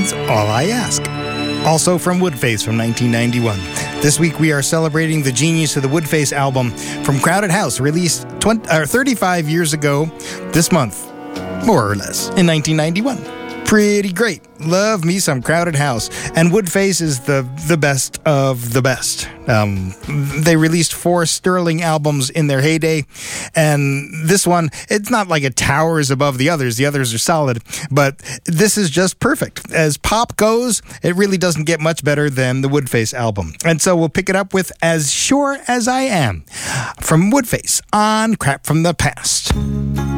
That's all I ask. Also from Woodface from 1991. This week we are celebrating the genius of the Woodface album from Crowded House, released 35 years ago this month, more or less, in 1991. Pretty great. Love me some Crowded House. And Woodface is the best of the best. They released 4 sterling albums in their heyday. And this one, it's not like it towers above the others. The others are solid. But this is just perfect. As pop goes, it really doesn't get much better than the Woodface album. And so we'll pick it up with As Sure As I Am from Woodface on Crap from the Past.